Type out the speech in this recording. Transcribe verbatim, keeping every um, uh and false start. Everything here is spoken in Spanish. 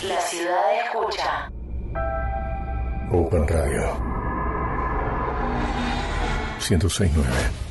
La ciudad escucha. Open Radio ciento seis punto nueve.